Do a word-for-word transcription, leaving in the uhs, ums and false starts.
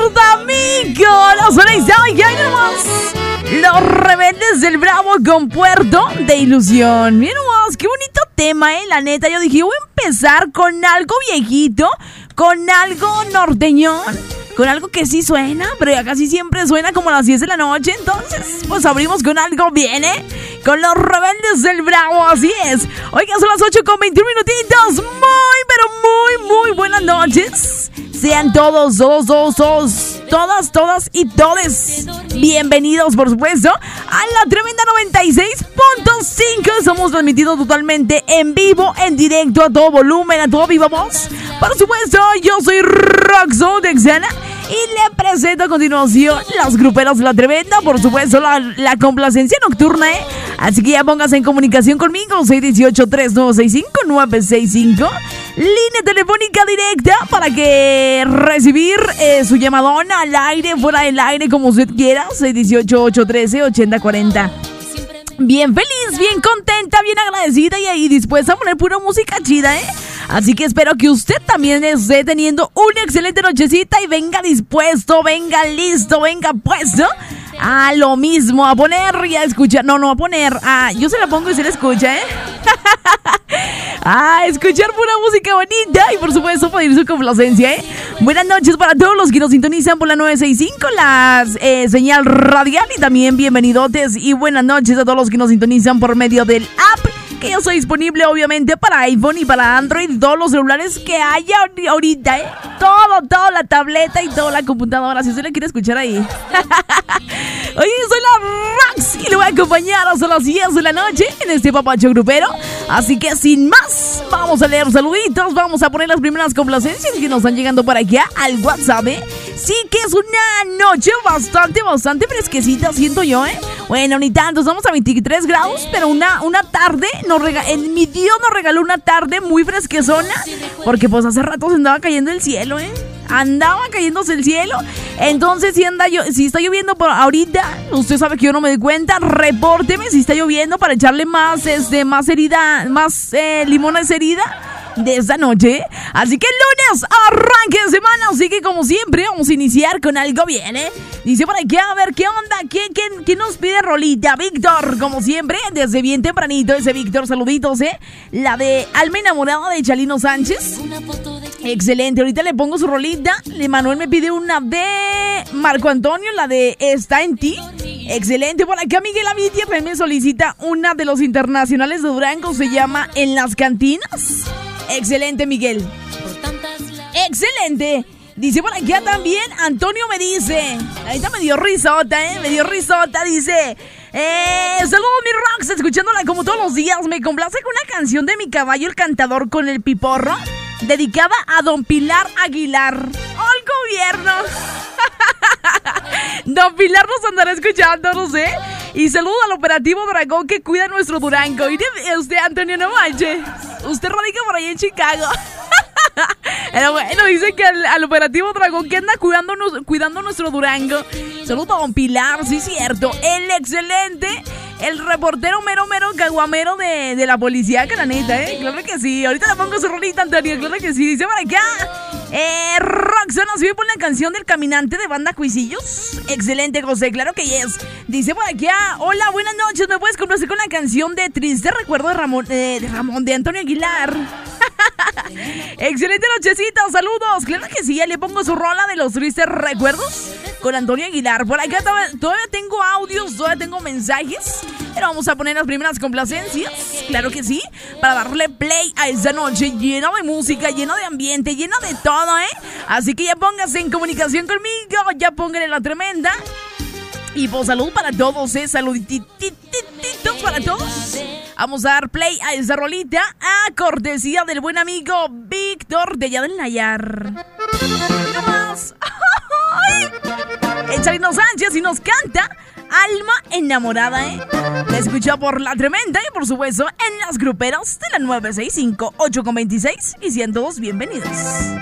tarde, amigos. Los Sonaizado y ya nomás. Los Rebeldes del Bravo con Puerto de Ilusión. Miren nomás, qué bonito tema, eh. La neta, yo dije, voy a empezar con algo viejito, con algo norteñón, con algo que sí suena, pero ya casi siempre suena como a las diez de la noche. Entonces, pues abrimos con algo bien, ¿eh? Con los Rebeldes del Bravo, así es. Oigan, son las ocho con veintiún minutitos. Muy, pero muy, muy buenas noches. Sean todos, todos, todos, todos, todas, todas y todes bienvenidos, por supuesto, a la tremenda noventa y seis punto cinco. Somos transmitidos totalmente en vivo, en directo, a todo volumen, a todo viva voz. Por supuesto, yo soy Roxo de Xana y le presento a continuación las gruperas de la tremenda, por supuesto, la, la complacencia nocturna, ¿eh? Así que ya póngase en comunicación conmigo, seis uno ocho, tres nueve seis cinco, nueve seis cinco. Línea telefónica directa para que recibir eh, su llamadón al aire, fuera del aire, como usted quiera, seis uno ocho, ocho uno tres, ocho cero cuatro cero. Bien feliz, bien contenta, bien agradecida y ahí dispuesta a poner pura música chida, ¿eh? Así que espero que usted también esté teniendo una excelente nochecita y venga dispuesto, venga listo, venga puesto a lo mismo, a poner y a escuchar. No, no, a poner. Ah, yo se la pongo y se la escucha, ¿eh? A escuchar pura música bonita y por supuesto pedir su complacencia, ¿eh? Buenas noches para todos los que nos sintonizan por la nueve sesenta y cinco, la eh, señal radial, y también bienvenidotes y buenas noches a todos los que nos sintonizan por medio del app, que yo soy disponible obviamente para iPhone y para Android, todos los celulares que haya ahorita, ¿eh? Todo, todo, la tableta y toda la computadora, si usted le quiere escuchar ahí. Oye, soy la Rox y le voy a acompañar hasta las diez de la noche en este papacho grupero. Así que sin más, vamos a leer saluditos, vamos a poner las primeras complacencias que nos están llegando por aquí al WhatsApp, ¿eh? Sí que es una noche bastante, bastante fresquecita, siento yo, ¿eh? Bueno, ni tanto, estamos a veintitrés grados, pero una, una tarde, nos rega- el, mi Dios nos regaló una tarde muy fresquezona, porque pues hace rato se andaba cayendo el cielo, ¿eh? Andaba cayéndose el cielo. Entonces, si anda yo, si está lloviendo por ahorita, usted sabe que yo no me doy cuenta, repórteme si está lloviendo para echarle más, este, más herida, más eh, limón a esa herida de esta noche. Así que el lunes, arranque de semana, así que como siempre, vamos a iniciar con algo bien, ¿eh? Dice por aquí, a ver, ¿qué onda? ¿Quién, quién, quién nos pide rolita? Víctor, como siempre, desde bien tempranito, ese Víctor, saluditos, ¿eh? La de Alma Enamorada de Chalino Sánchez. Excelente, ahorita le pongo su rolita. Manuel me pide una de Marco Antonio, la de Está en ti. Excelente, por acá Miguel Avitia también me solicita una de los internacionales de Durango, se llama En las Cantinas. Excelente, Miguel. Excelente. Dice por acá también, Antonio me dice, ahorita me dio risota, eh, me dio risota, dice, eh, saludos mi Rox, escuchándola como todos los días, me complace con una canción de Mi Caballo el Cantador con el Piporro, dedicada a Don Pilar Aguilar. ¡Al gobierno! Don Pilar nos andará escuchando, no sé. Y saludo al operativo Dragón que cuida nuestro Durango. Y usted, Antonio, no manche, usted radica por ahí en Chicago. Pero bueno, dice que al, al operativo Dragón que anda cuidando, cuidando nuestro Durango. Saludo a Don Pilar, sí, cierto. El excelente, el reportero mero mero caguamero de, de la policía, que la neta, ¿eh? Claro que sí. Ahorita le pongo su rolita, Antonio, claro que sí. Dice por acá, eh, Roxana, ¿sí me pone la canción del Caminante de Banda Cuisillos? Excelente, José, claro que yes. Dice por aquí, hola, buenas noches, ¿me puedes complacer con la canción de Triste Recuerdo de Ramón, eh, de Ramón, de Antonio Aguilar? Excelente nochecita, saludos. Claro que sí, ya le pongo su rola de los tristes recuerdos con Antonio Aguilar. Por acá todavía, todavía tengo audios, todavía tengo mensajes, pero vamos a poner las primeras complacencias, claro que sí, para darle play a esta noche llena de música, llena de ambiente, llena de todo, ¿eh? Así que ya póngase en comunicación conmigo, ya pónganle la tremenda. Y pues salud para todos, ¿eh? Saludititos para todos. Vamos a dar play a esa rolita a cortesía del buen amigo Víctor de allá del Nayar. ¿Qué más? El Chalino Sánchez y nos canta Alma Enamorada, ¿eh? La escucha por la tremenda y por supuesto en las gruperas de la nueve sesenta y cinco, ocho con veintiséis y sean todos bienvenidos.